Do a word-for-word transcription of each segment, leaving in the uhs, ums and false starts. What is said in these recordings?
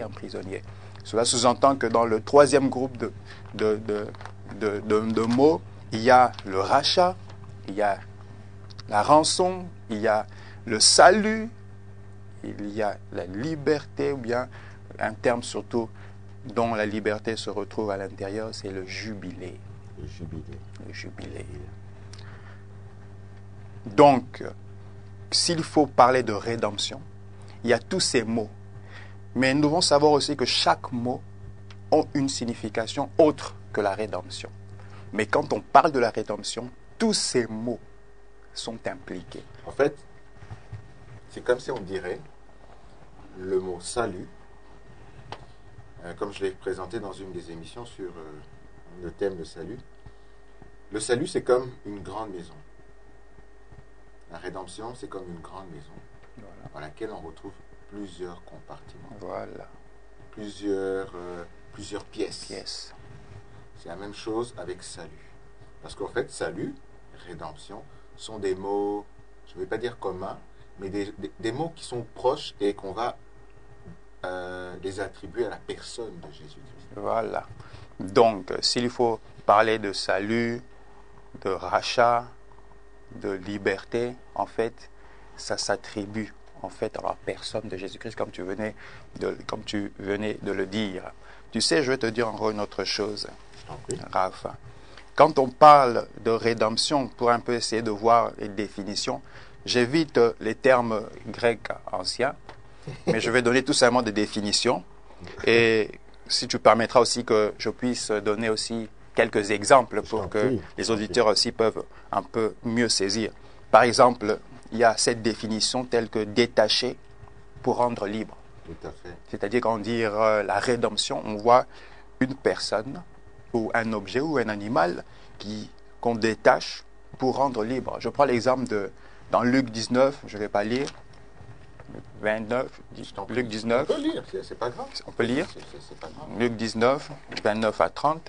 un prisonnier. Cela sous-entend que dans le troisième groupe de, de, de, de, de, de mots, il y a le rachat, il y a la rançon, il y a le salut, il y a la liberté, ou bien un terme surtout dont la liberté se retrouve à l'intérieur, c'est le jubilé. Le jubilé. Le jubilé. Donc, s'il faut parler de rédemption, il y a tous ces mots. Mais nous devons savoir aussi que chaque mot a une signification autre que la rédemption. Mais quand on parle de la rédemption, tous ces mots sont impliqués. En fait, c'est comme si on dirait le mot salut, euh, comme je l'ai présenté dans une des émissions sur euh, le thème de salut. Le salut, c'est comme une grande maison. La rédemption, c'est comme une grande maison, voilà, dans laquelle on retrouve plusieurs compartiments. Voilà. Plusieurs, euh, plusieurs pièces. Pièces. C'est la même chose avec salut. Parce qu'en fait, salut, rédemption, sont des mots, je ne vais pas dire communs, mais des, des, des mots qui sont proches et qu'on va euh, les attribuer à la personne de Jésus-Christ. Voilà. Donc, s'il faut parler de salut, de rachat, de liberté, en fait, ça s'attribue en fait à la personne de Jésus-Christ, comme tu venais de, comme tu venais de le dire. Tu sais, je vais te dire encore une autre chose, Raph. Quand on parle de rédemption, pour un peu essayer de voir les définitions, j'évite les termes grecs anciens, mais je vais donner tout simplement des définitions. Et si tu permettras aussi que je puisse donner aussi quelques exemples pour que les auditeurs aussi peuvent un peu mieux saisir. Par exemple, il y a cette définition telle que détaché pour rendre libre. Tout à fait. C'est-à-dire qu'en dire euh, la rédemption, on voit une personne ou un objet ou un animal qui, qu'on détache pour rendre libre. Je prends l'exemple de dans Luc dix-neuf, je ne vais pas lire, vingt-neuf, Luc dix-neuf. On peut lire, c'est pas grave. On peut lire. C'est, c'est, c'est pas grave. Luc dix-neuf, vingt-neuf à trente.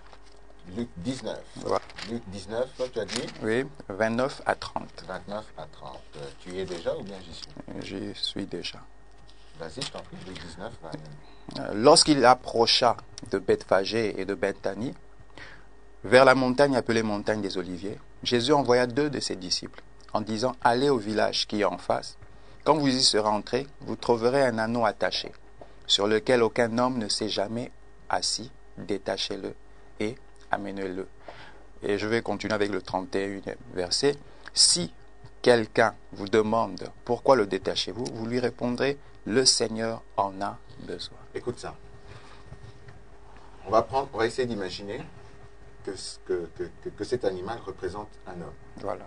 Luc dix-neuf. Voilà. Luc dix-neuf, toi tu as dit? Oui, vingt-neuf à trente. vingt-neuf à trente. Euh, tu y es déjà ou bien j'y suis? J'y suis déjà. Vas-y, je t'en prie, Luc dix-neuf. vingt-neuf. Lorsqu'il approcha de Bethphagée et de Bethanie, vers la montagne appelée montagne des Oliviers, Jésus envoya deux de ses disciples en disant « Allez au village qui est en face. Quand vous y serez entrés, vous trouverez un anneau attaché, sur lequel aucun homme ne s'est jamais assis. Détachez-le et amenez-le. » Et je vais continuer avec le trente et unième verset. « Si quelqu'un vous demande pourquoi le détachez-vous, vous lui répondrez « Le Seigneur en a besoin. » Écoute ça. On va, prendre, on va essayer d'imaginer que, que, que, que, que cet animal représente un homme. Voilà.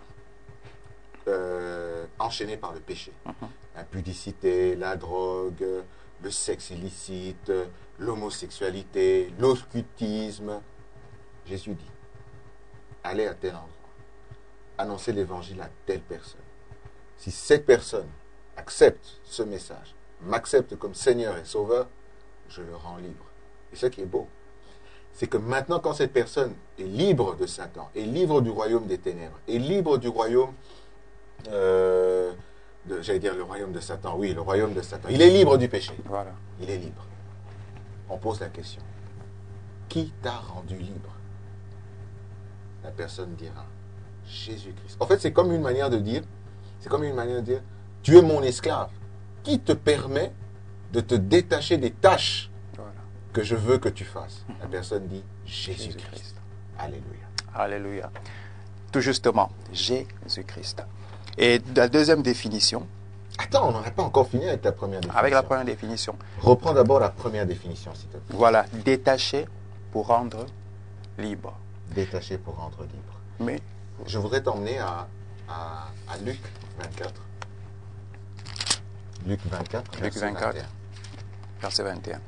Euh, enchaîné par le péché. Uh-huh. L'impudicité, la drogue, le sexe illicite, l'homosexualité, l'occultisme. Jésus dit, allez à tel endroit, annoncez l'évangile à telle personne. Si cette personne accepte ce message, m'accepte comme Seigneur et Sauveur, je le rends libre. Et ce qui est beau, c'est que maintenant, quand cette personne est libre de Satan, est libre du royaume des ténèbres, est libre du royaume, euh, de, j'allais dire le royaume de Satan, oui, le royaume de Satan, il est libre du péché. Voilà. Il est libre. On pose la question, qui t'a rendu libre? La personne dira, Jésus-Christ. En fait, c'est comme une manière de dire, c'est comme une manière de dire, tu es mon esclave. Qui te permet de te détacher des tâches voilà. que je veux que tu fasses? La personne dit Jésus-Christ. Jésus-Christ. Alléluia. Alléluia. Tout justement, Jésus-Christ. Et la deuxième définition. Attends, on n'en a pas encore fini avec la première définition. Avec la première définition. Reprends d'abord la première définition, s'il te plaît. Voilà, détaché pour rendre libre. Détaché pour rendre libre. Mais je voudrais t'emmener à, à, à Luc vingt-quatre. Luc vingt-quatre, Luc vingt-quatre, verset vingt et un.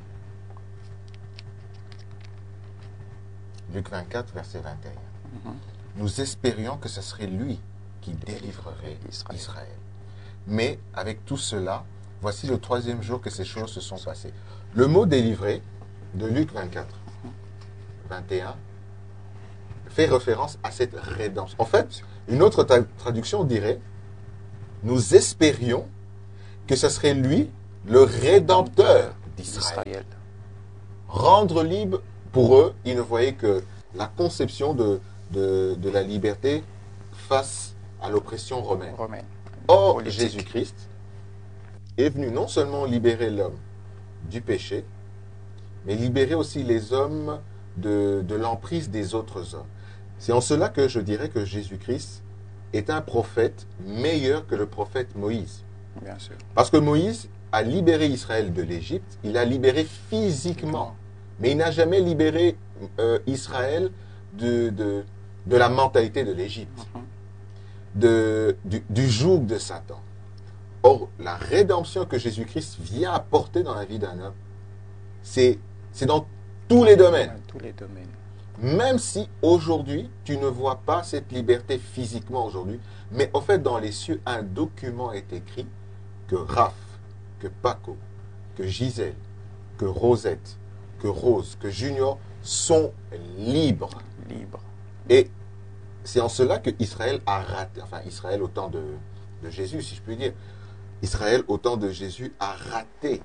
Luc vingt-quatre, verset vingt et un. Mm-hmm. Nous espérions que ce serait lui qui délivrerait Israël. Israël. Mais avec tout cela, voici le troisième jour que ces choses se sont passées. Le mot délivrer de Luc vingt-quatre, vingt et un fait référence à cette rédemption. En fait, une autre tra- traduction dirait nous espérions que ce serait lui le rédempteur d'Israël. d'Israël. Rendre libre, pour eux, ils ne voyaient que la conception de, de, de la liberté face à l'oppression romaine. Romaine. Or, Politique. Jésus-Christ est venu non seulement libérer l'homme du péché, mais libérer aussi les hommes de, de l'emprise des autres hommes. C'est en cela que je dirais que Jésus-Christ est un prophète meilleur que le prophète Moïse. Bien sûr. Parce que Moïse a libéré Israël de l'Égypte, il a libéré physiquement, mais il n'a jamais libéré euh, Israël de, de, de la mentalité de l'Égypte, Mhm. de, du, du joug de Satan. Or, la rédemption que Jésus-Christ vient apporter dans la vie d'un homme, c'est c'est dans tous les domaines. Dans tous les domaines. Même si aujourd'hui, tu ne vois pas cette liberté physiquement aujourd'hui, mais en fait, dans les cieux, un document est écrit que Raph, que Paco, que Gisèle, que Rosette, que Rose, que Junior sont libres. Libre. Et c'est en cela que Israël a raté, enfin Israël au temps de, de Jésus, si je puis dire, Israël au temps de Jésus a raté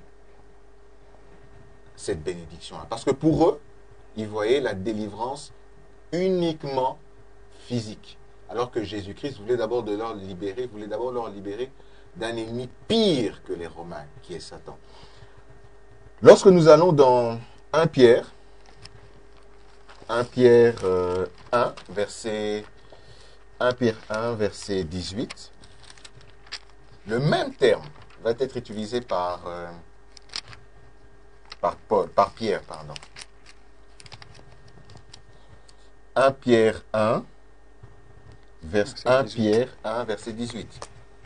cette bénédiction-là. Parce que pour eux, ils voyaient la délivrance uniquement physique. Alors que Jésus-Christ voulait d'abord de leur libérer, voulait d'abord leur libérer d'un ennemi pire que les Romains, qui est Satan. Lorsque nous allons dans un Pierre, un Pierre euh, un, verset un Pierre un, verset dix-huit, le même terme va être utilisé par, euh, par, Paul, par Pierre. Pardon. un Pierre un, vers, un Pierre un, verset dix-huit.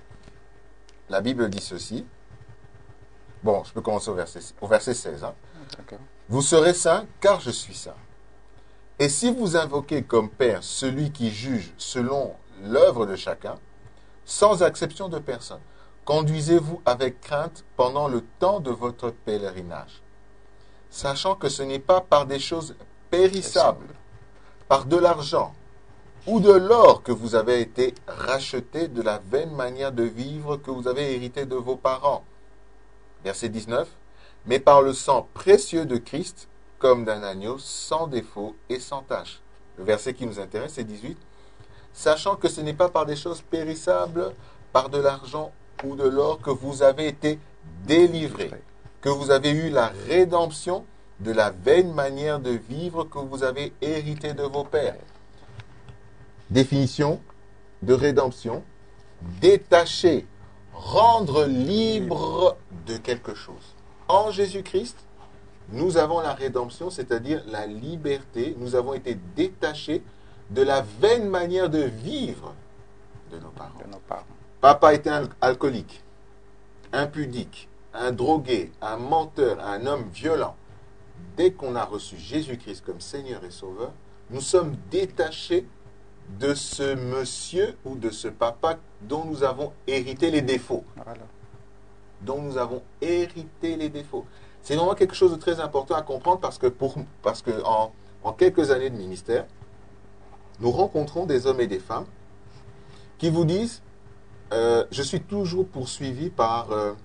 La Bible dit ceci. Bon, je peux commencer au verset, au verset seize. Hein. D'accord. Vous serez saints, car je suis saint. Et si vous invoquez comme Père celui qui juge selon l'œuvre de chacun, sans exception de personne, conduisez-vous avec crainte pendant le temps de votre pèlerinage, sachant que ce n'est pas par des choses périssables, par de l'argent ou de l'or que vous avez été rachetés de la vaine manière de vivre que vous avez hérité de vos parents. Verset dix-neuf. Mais par le sang précieux de Christ, comme d'un agneau sans défaut et sans tache. Le verset qui nous intéresse, c'est dix-huit. Sachant que ce n'est pas par des choses périssables, par de l'argent ou de l'or que vous avez été délivrés, que vous avez eu la rédemption de la vaine manière de vivre que vous avez hérité de vos pères. Définition de rédemption, détacher, rendre libre de quelque chose. En Jésus-Christ, nous avons la rédemption, c'est-à-dire la liberté. Nous avons été détachés de la vaine manière de vivre de nos parents. De nos parents. Papa était un alcoolique, impudique, un drogué, un menteur, un homme violent. Dès qu'on a reçu Jésus-Christ comme Seigneur et Sauveur, nous sommes détachés de ce monsieur ou de ce papa dont nous avons hérité les défauts. Voilà. dont nous avons hérité les défauts. C'est vraiment quelque chose de très important à comprendre parce que, pour, parce que en, en quelques années de ministère, nous rencontrons des hommes et des femmes qui vous disent euh, je suis toujours poursuivi par, euh,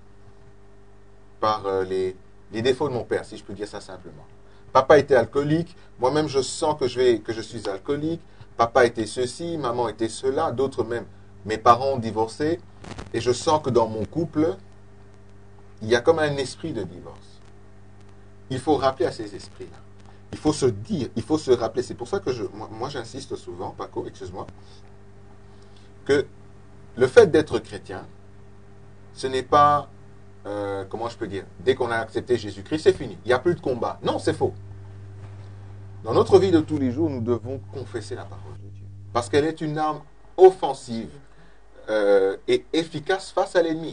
par euh, les, les défauts de mon père, si je peux dire ça simplement. Papa était alcoolique, moi-même je sens que je, vais, que je suis alcoolique, papa était ceci, maman était cela, d'autres même. Mes parents ont divorcé et je sens que dans mon couple, il y a comme un esprit de divorce. Il faut rappeler à ces esprits-là. Il faut se dire, il faut se rappeler. C'est pour ça que je, moi, moi j'insiste souvent, Paco, excuse-moi, que le fait d'être chrétien, ce n'est pas, euh, comment je peux dire, dès qu'on a accepté Jésus-Christ, c'est fini. Il n'y a plus de combat. Non, c'est faux. Dans notre vie de tous les jours, nous devons confesser la parole de Dieu. Parce qu'elle est une arme offensive euh, et efficace face à l'ennemi.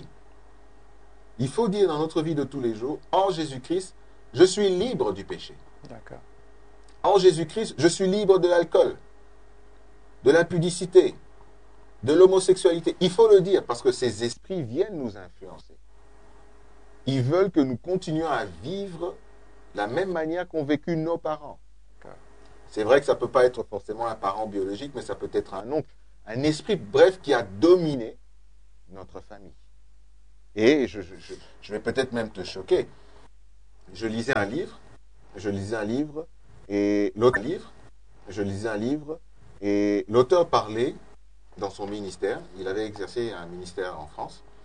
Il faut dire dans notre vie de tous les jours, en Jésus-Christ, je suis libre du péché. D'accord. En Jésus-Christ, je suis libre de l'alcool, de l'impudicité, de l'homosexualité. Il faut le dire parce que ces esprits viennent nous influencer. Ils veulent que nous continuions à vivre de la même manière qu'ont vécu nos parents. C'est vrai que ça ne peut pas être forcément un parent biologique, mais ça peut être un oncle, un esprit, bref, qui a dominé notre famille. Et je, je, je vais peut-être même te choquer. je lisais un livre, je lisais un livre, et l'autre livre, je lisais un livre, et l'auteur parlait dans son ministère, il avait exercé un ministère en France,